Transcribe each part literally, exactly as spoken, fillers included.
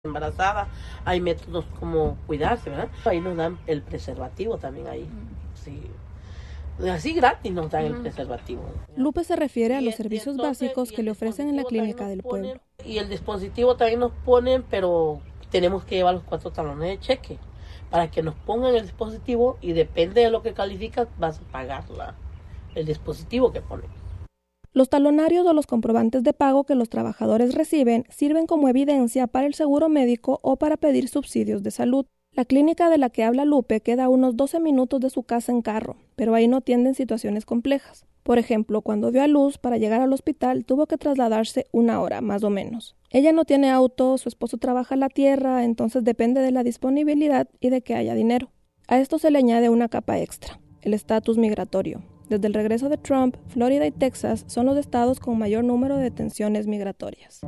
embarazada, hay métodos como cuidarse, ¿verdad? Ahí nos dan el preservativo también ahí, sí. Así gratis nos dan el preservativo. Lupe se refiere a los servicios básicos que le ofrecen en la clínica del pueblo. Y el dispositivo también nos ponen, pero tenemos que llevar los cuatro talones de cheque para que nos pongan el dispositivo y depende de lo que calificas vas a pagar la, el dispositivo que ponen. Los talonarios o los comprobantes de pago que los trabajadores reciben sirven como evidencia para el seguro médico o para pedir subsidios de salud. La clínica de la que habla Lupe queda a unos doce minutos de su casa en carro, pero ahí no atienden situaciones complejas. Por ejemplo, cuando dio a luz, para llegar al hospital tuvo que trasladarse una hora, más o menos. Ella no tiene auto, su esposo trabaja en la tierra, entonces depende de la disponibilidad y de que haya dinero. A esto se le añade una capa extra, el estatus migratorio. Desde el regreso de Trump, Florida y Texas son los estados con mayor número de detenciones migratorias.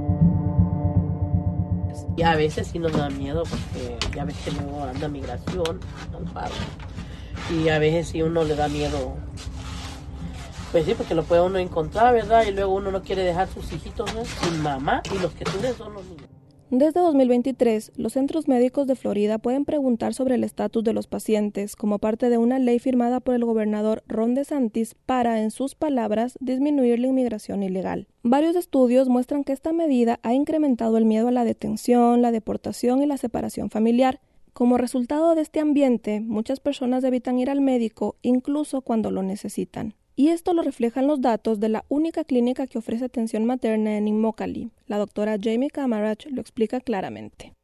Y a veces sí nos da miedo porque ya ves que no anda migración al paro. Y a veces sí uno le da miedo, pues sí, porque lo puede uno encontrar, ¿verdad? Y luego uno no quiere dejar sus hijitos, ¿no?, sin mamá, y los que sufren son los niños. Desde dos mil veintitrés, los centros médicos de Florida pueden preguntar sobre el estatus de los pacientes como parte de una ley firmada por el gobernador Ron DeSantis para, en sus palabras, disminuir la inmigración ilegal. Varios estudios muestran que esta medida ha incrementado el miedo a la detención, la deportación y la separación familiar. Como resultado de este ambiente, muchas personas evitan ir al médico incluso cuando lo necesitan. Y esto lo reflejan los datos de la única clínica que ofrece atención materna en Immokalee. La doctora Jamie Camarach lo explica claramente.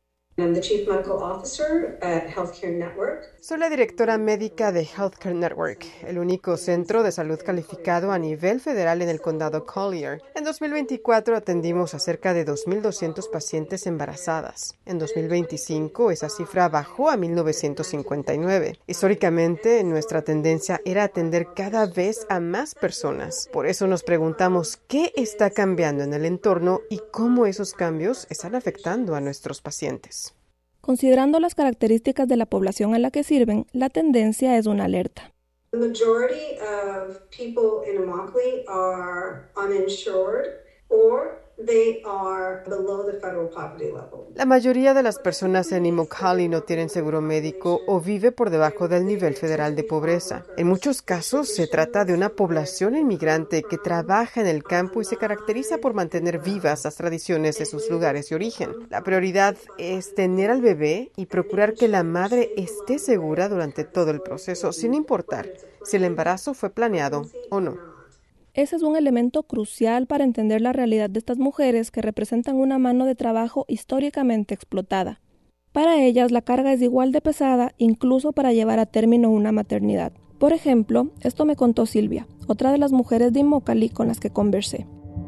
Soy la directora médica de Healthcare Network, el único centro de salud calificado a nivel federal en el condado Collier. En dos mil veinticuatro atendimos a cerca de dos mil doscientos pacientes embarazadas. En dos mil veinticinco esa cifra bajó a mil novecientos cincuenta y nueve. Históricamente, nuestra tendencia era atender cada vez a más personas. Por eso nos preguntamos qué está cambiando en el entorno y cómo esos cambios están afectando a nuestros pacientes. Considerando las características de la población a la que sirven, la tendencia es una alerta. The majority of people in Immokalee are uninsured or they are below the federal poverty level. La mayoría de las personas en Immokalee no tienen seguro médico o vive por debajo del nivel federal de pobreza. En muchos casos se trata de una población inmigrante que trabaja en el campo y se caracteriza por mantener vivas las tradiciones de sus lugares de origen. La prioridad es tener al bebé y procurar que la madre esté segura durante todo el proceso, sin importar si el embarazo fue planeado o no. Ese es un elemento crucial para entender la realidad de estas mujeres que representan una mano de trabajo históricamente explotada. Para ellas, la carga es igual de pesada, incluso para llevar a término una maternidad. Por ejemplo, esto me contó Silvia, otra de las mujeres de Immokalee con las que conversé.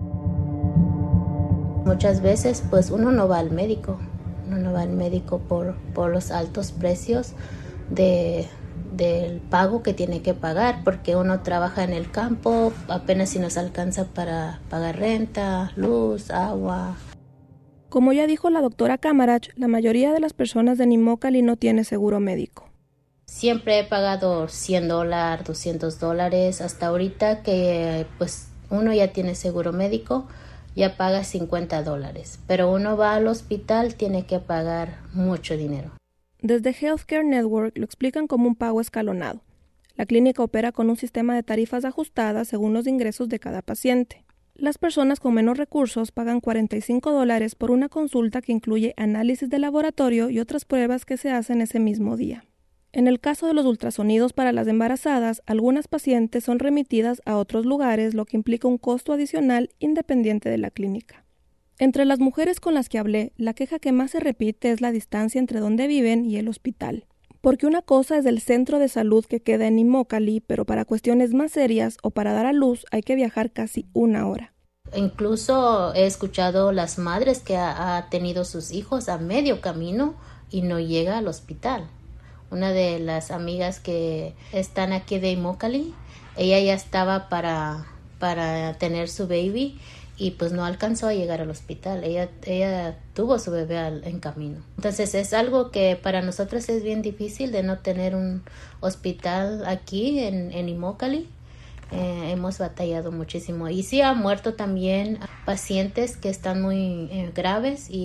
Muchas veces, pues uno no va al médico, uno no va al médico por, por los altos precios de... del pago que tiene que pagar, porque uno trabaja en el campo, apenas si nos alcanza para pagar renta, luz, agua. Como ya dijo la doctora Camarach, la mayoría de las personas en Immokalee no tiene seguro médico. Siempre he pagado cien dólares, doscientos dólares, hasta ahorita que pues uno ya tiene seguro médico, ya paga cincuenta dólares, pero uno va al hospital, tiene que pagar mucho dinero. Desde Healthcare Network lo explican como un pago escalonado. La clínica opera con un sistema de tarifas ajustadas según los ingresos de cada paciente. Las personas con menos recursos pagan cuarenta y cinco dólares por una consulta que incluye análisis de laboratorio y otras pruebas que se hacen ese mismo día. En el caso de los ultrasonidos para las embarazadas, algunas pacientes son remitidas a otros lugares, lo que implica un costo adicional independiente de la clínica. Entre las mujeres con las que hablé, la queja que más se repite es la distancia entre donde viven y el hospital. Porque una cosa es el centro de salud que queda en Immokalee, pero para cuestiones más serias o para dar a luz hay que viajar casi una hora. Incluso he escuchado las madres que ha, ha tenido sus hijos a medio camino y no llega al hospital. Una de las amigas que están aquí de Immokalee, ella ya estaba para, para tener su baby y pues no alcanzó a llegar al hospital. Ella, ella tuvo su bebé al, en camino. Entonces es algo que para nosotros es bien difícil de no tener un hospital aquí en, en Immokalee. Eh, hemos batallado muchísimo. Y sí ha muerto también pacientes que están muy eh, graves y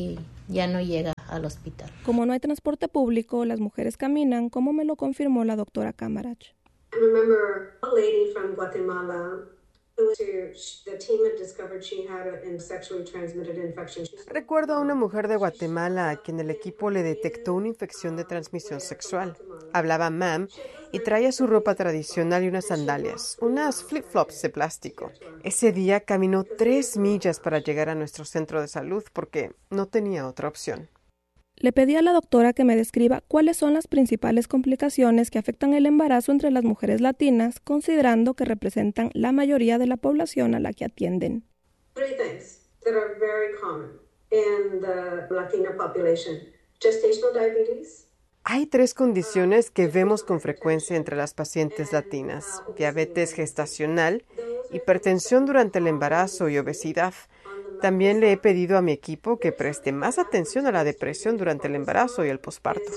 ya no llega al hospital. Como no hay transporte público, las mujeres caminan, como me lo confirmó la doctora Camarach. I remember a lady from Guatemala who the team had discovered she had a sexually transmitted infection. Recuerdo a una mujer de Guatemala a quien el equipo le detectó una infección de transmisión sexual. Hablaba mam y traía su ropa tradicional y unas sandalias, unas flip-flops de plástico. Ese día caminó tres millas para llegar a nuestro centro de salud porque no tenía otra opción. Le pedí a la doctora que me describa cuáles son las principales complicaciones que afectan el embarazo entre las mujeres latinas, considerando que representan la mayoría de la población a la que atienden. Three things that are very common in the Latina population. Gestational diabetes. Hay tres condiciones que vemos con frecuencia entre las pacientes latinas: diabetes gestacional, hipertensión durante el embarazo y obesidad. También le he pedido a mi equipo que preste más atención a la depresión durante el embarazo y el posparto.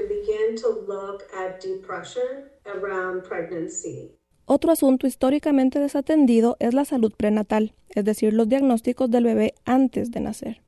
Otro asunto históricamente desatendido es la salud prenatal, es decir, los diagnósticos del bebé antes de nacer.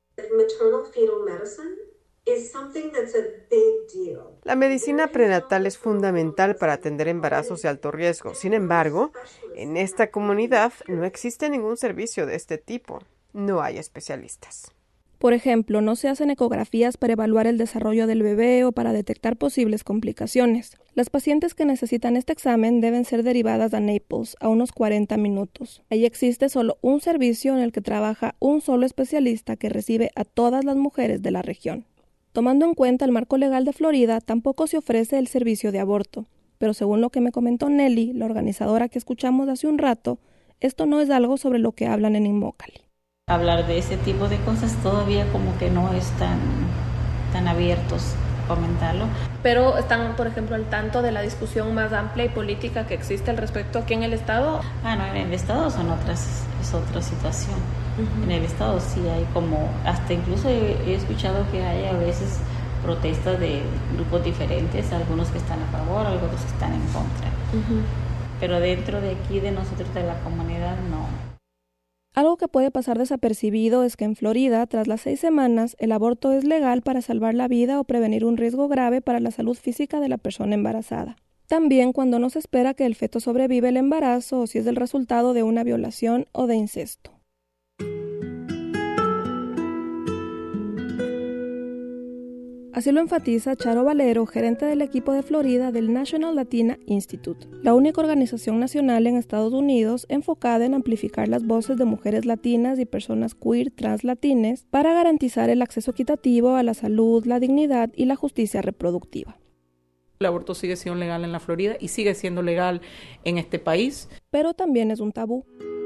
La medicina prenatal es fundamental para atender embarazos de alto riesgo. Sin embargo, en esta comunidad no existe ningún servicio de este tipo. No hay especialistas. Por ejemplo, no se hacen ecografías para evaluar el desarrollo del bebé o para detectar posibles complicaciones. Las pacientes que necesitan este examen deben ser derivadas a Naples, a unos cuarenta minutos. Ahí existe solo un servicio en el que trabaja un solo especialista que recibe a todas las mujeres de la región. Tomando en cuenta el marco legal de Florida, tampoco se ofrece el servicio de aborto. Pero según lo que me comentó Nelly, la organizadora que escuchamos hace un rato, esto no es algo sobre lo que hablan en Immokalee. Hablar de ese tipo de cosas todavía como que no están tan abiertos a comentarlo. Pero están, por ejemplo, al tanto de la discusión más amplia y política que existe al respecto aquí en el Estado. Ah, no, en el Estado son otras, es otra situación. Uh-huh. En el Estado sí hay como, hasta incluso he, he escuchado que hay a veces protestas de grupos diferentes, algunos que están a favor, algunos que están en contra. Uh-huh. Pero dentro de aquí, de nosotros, de la comunidad, no. Algo que puede pasar desapercibido es que en Florida, tras las seis semanas, el aborto es legal para salvar la vida o prevenir un riesgo grave para la salud física de la persona embarazada. También cuando no se espera que el feto sobrevive el embarazo o si es el resultado de una violación o de incesto. Así lo enfatiza Charo Valero, gerente del equipo de Florida del National Latina Institute, la única organización nacional en Estados Unidos enfocada en amplificar las voces de mujeres latinas y personas queer translatines para garantizar el acceso equitativo a la salud, la dignidad y la justicia reproductiva. El aborto sigue siendo legal en la Florida y sigue siendo legal en este país. Pero también es un tabú.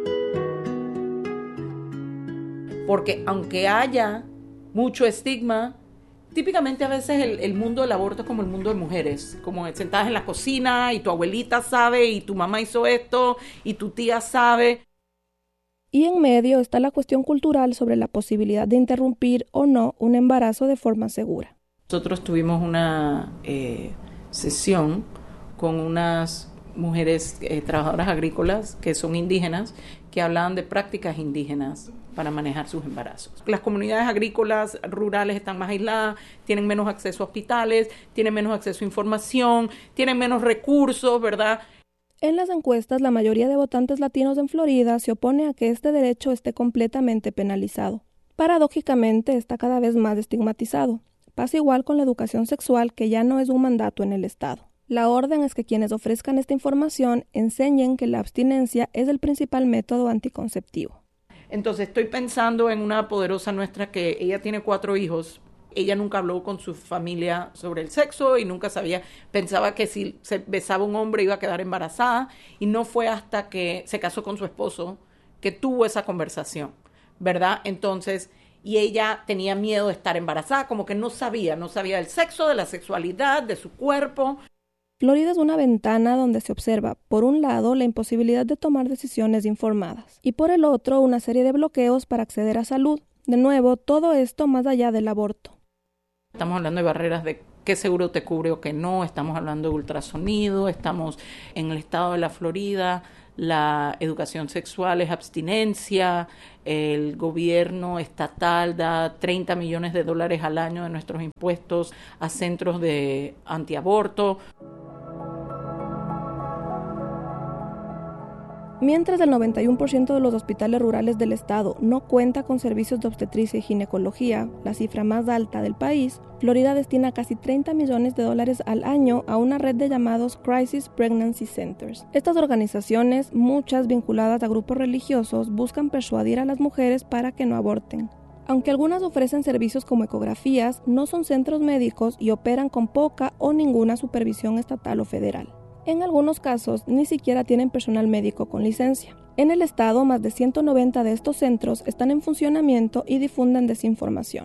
Porque aunque haya mucho estigma, típicamente a veces el, el mundo del aborto es como el mundo de mujeres, como sentadas en la cocina y tu abuelita sabe y tu mamá hizo esto y tu tía sabe. Y en medio está la cuestión cultural sobre la posibilidad de interrumpir o no un embarazo de forma segura. Nosotros tuvimos una eh, sesión con unas mujeres eh, trabajadoras agrícolas que son indígenas, que hablaban de prácticas indígenas para manejar sus embarazos. Las comunidades agrícolas rurales están más aisladas, tienen menos acceso a hospitales, tienen menos acceso a información, tienen menos recursos, ¿verdad? En las encuestas, la mayoría de votantes latinos en Florida se opone a que este derecho esté completamente penalizado. Paradójicamente, está cada vez más estigmatizado. Pasa igual con la educación sexual, que ya no es un mandato en el Estado. La orden es que quienes ofrezcan esta información enseñen que la abstinencia es el principal método anticonceptivo. Entonces estoy pensando en una poderosa nuestra que ella tiene cuatro hijos. Ella nunca habló con su familia sobre el sexo y nunca sabía, pensaba que si se besaba un hombre iba a quedar embarazada, y no fue hasta que se casó con su esposo que tuvo esa conversación, ¿verdad? Entonces, y ella tenía miedo de estar embarazada, como que no sabía, no sabía del sexo, de la sexualidad, de su cuerpo. Florida es una ventana donde se observa, por un lado, la imposibilidad de tomar decisiones informadas y por el otro, una serie de bloqueos para acceder a salud. De nuevo, todo esto más allá del aborto. Estamos hablando de barreras de qué seguro te cubre o qué no, estamos hablando de ultrasonido, estamos en el estado de la Florida, la educación sexual es abstinencia, el gobierno estatal da treinta millones de dólares al año de nuestros impuestos a centros de antiaborto. Mientras el noventa y uno por ciento de los hospitales rurales del estado no cuenta con servicios de obstetricia y ginecología, la cifra más alta del país, Florida destina casi treinta millones de dólares al año a una red de llamados Crisis Pregnancy Centers. Estas organizaciones, muchas vinculadas a grupos religiosos, buscan persuadir a las mujeres para que no aborten. Aunque algunas ofrecen servicios como ecografías, no son centros médicos y operan con poca o ninguna supervisión estatal o federal. En algunos casos, ni siquiera tienen personal médico con licencia. En el estado, más de ciento noventa de estos centros están en funcionamiento y difunden desinformación.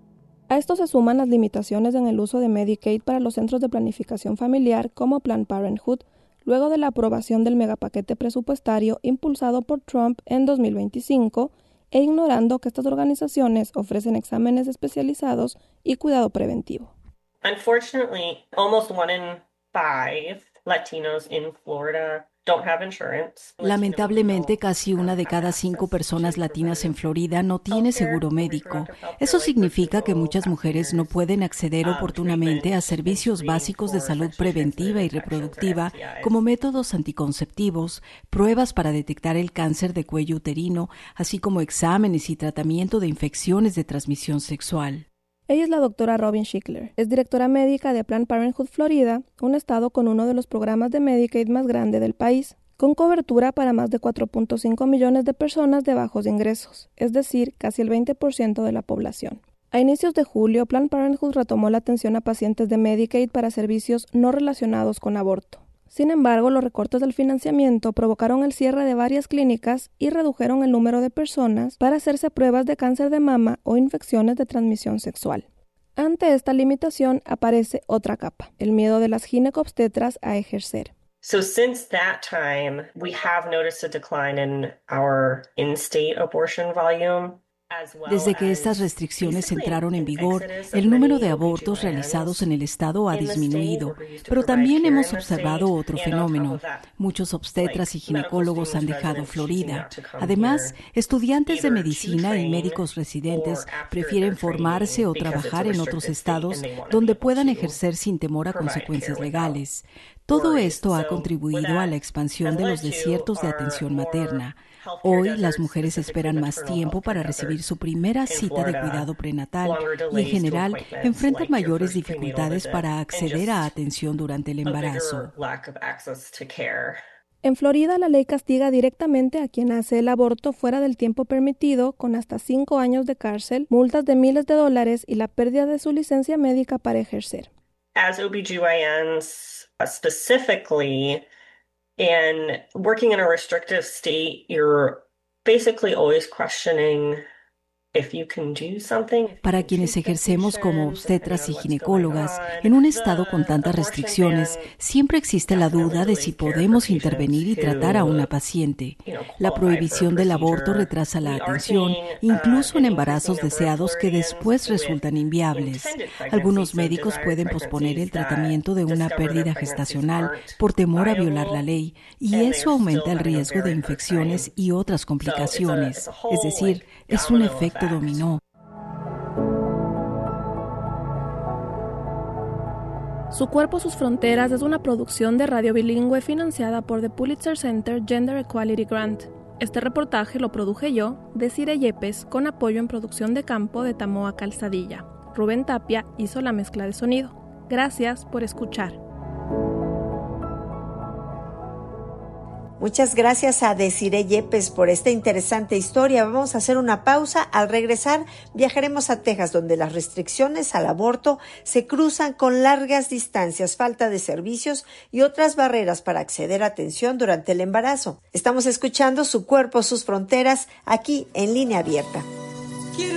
A esto se suman las limitaciones en el uso de Medicaid para los centros de planificación familiar como Planned Parenthood, luego de la aprobación del megapaquete presupuestario impulsado por Trump en dos mil veinticinco, e ignorando que estas organizaciones ofrecen exámenes especializados y cuidado preventivo. Unfortunately, almost one in five Latinos in Florida don't have insurance. Lamentablemente, casi una de cada cinco personas latinas en Florida no tiene seguro médico. Eso significa que muchas mujeres no pueden acceder oportunamente a servicios básicos de salud preventiva y reproductiva, como métodos anticonceptivos, pruebas para detectar el cáncer de cuello uterino, así como exámenes y tratamiento de infecciones de transmisión sexual. Ella es la doctora Robin Schickler. Es directora médica de Planned Parenthood Florida, un estado con uno de los programas de Medicaid más grande del país, con cobertura para más de cuatro punto cinco millones de personas de bajos ingresos, es decir, casi el veinte por ciento de la población. A inicios de julio, Planned Parenthood retomó la atención a pacientes de Medicaid para servicios no relacionados con aborto. Sin embargo, los recortes del financiamiento provocaron el cierre de varias clínicas y redujeron el número de personas para hacerse pruebas de cáncer de mama o infecciones de transmisión sexual. Ante esta limitación aparece otra capa, el miedo de las ginecobstetras a ejercer. So since that time, we have noticed a decline in our in-state abortion volume. Desde que estas restricciones entraron en vigor, el número de abortos realizados en el estado ha disminuido, pero también hemos observado otro fenómeno. Muchos obstetras y ginecólogos han dejado Florida. Además, estudiantes de medicina y médicos residentes prefieren formarse o trabajar en otros estados donde puedan ejercer sin temor a consecuencias legales. Todo esto ha contribuido a la expansión de los desiertos de atención materna. Hoy las mujeres esperan más tiempo para recibir su primera cita de cuidado prenatal y en general enfrentan mayores dificultades para acceder a atención durante el embarazo. En Florida, la ley castiga directamente a quien hace el aborto fuera del tiempo permitido con hasta cinco años de cárcel, multas de miles de dólares y la pérdida de su licencia médica para ejercer. As O B G Y Ns, uh, specifically, and working in a restrictive state, you're basically always questioning if you can do something. Para quienes ejercemos como obstetras y ginecólogas en un estado con tantas restricciones, siempre existe la duda de si podemos intervenir y tratar a una paciente. La prohibición del aborto retrasa la atención, incluso en embarazos deseados que después resultan inviables. Algunos médicos pueden posponer el tratamiento de una pérdida gestacional por temor a violar la ley, y eso aumenta el riesgo de infecciones y otras complicaciones. Es decir, es un efecto dominó. Su cuerpo, sus fronteras es una producción de radio bilingüe financiada por The Pulitzer Center Gender Equality Grant. Este reportaje lo produje yo, Desiree Yepes, con apoyo en producción de campo de Tamoa Calzadilla. Rubén Tapia hizo la mezcla de sonido. Gracias por escuchar. Muchas gracias a Desiree Yepes por esta interesante historia. Vamos a hacer una pausa. Al regresar, viajaremos a Texas, donde las restricciones al aborto se cruzan con largas distancias, falta de servicios y otras barreras para acceder a atención durante el embarazo. Estamos escuchando Su Cuerpo, Sus Fronteras, aquí en Línea Abierta.